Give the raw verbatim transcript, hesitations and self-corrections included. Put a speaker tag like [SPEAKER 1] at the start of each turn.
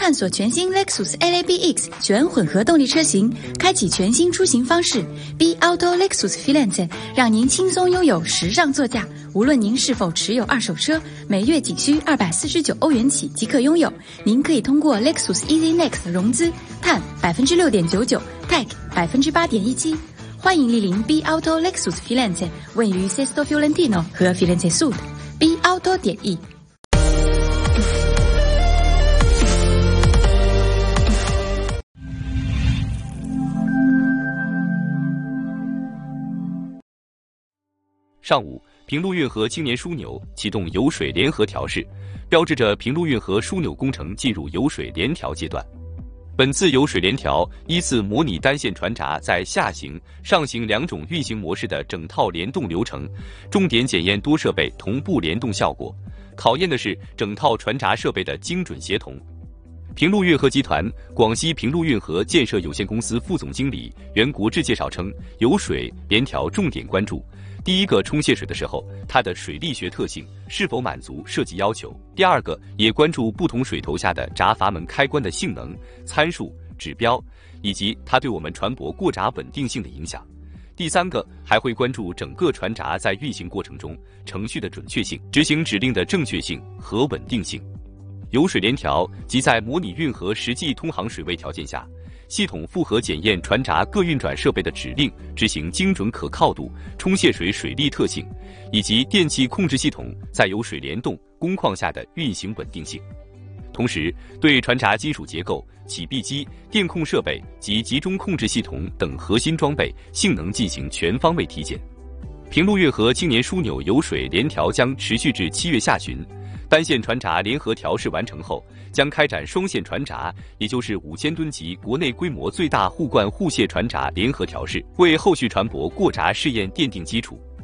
[SPEAKER 1] 探索全新 Lexus L A B X 全混合动力车型，开启全新出行方式。B Auto Lexus Firenze 让您轻松拥有时尚座驾。无论您是否持有二手车，每月仅需二百四十九欧元起即可拥有。您可以通过 Lexus Easy Next 融资，碳百分之六点九九 ，Tech 百分之八点一七。欢迎莅临 B Auto Lexus Firenze， 位于 Sesto Fiorentino 和 Firenze Sud。B Auto 点 E。
[SPEAKER 2] 上午，平陆运河青年枢纽启动油水联合调试，标志着平陆运河枢纽工程进入油水联调阶段。本次油水联调依次模拟单线船闸在下行、上行两种运行模式的整套联动流程，重点检验多设备同步联动效果，考验的是整套船闸设备的精准协同。平陆运河集团广西平陆运河建设有限公司副总经理袁国志介绍称，油水联调重点关注第一个，冲卸水的时候，它的水力学特性是否满足设计要求；第二个，也关注不同水头下的闸阀门开关的性能、参数、指标，以及它对我们船舶过闸稳定性的影响；第三个，还会关注整个船闸在运行过程中程序的准确性、执行指令的正确性和稳定性。油水联调即在模拟运河实际通航水位条件下，系统复核检验船闸各运转设备的指令执行精准可靠度、冲卸水水力特性，以及电气控制系统在油水联动工况下的运行稳定性。同时，对船闸金属结构、起闭机、电控设备及集中控制系统等核心装备性能进行全方位体检。平陆运河青年枢纽油水联调将持续至七月下旬。单线船闸联合调试完成后，将开展双线船闸，也就是五千吨级国内规模最大互灌互卸船闸联合调试，为后续船舶过闸试验奠定基础。